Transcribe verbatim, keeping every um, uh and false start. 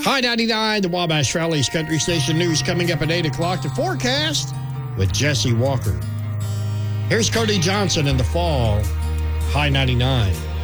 High ninety-nine, the Wabash Valley's Country Station News coming up at eight o'clock. The forecast with Jesse Walker. Here's Cody Johnson in the fall. High ninety-nine.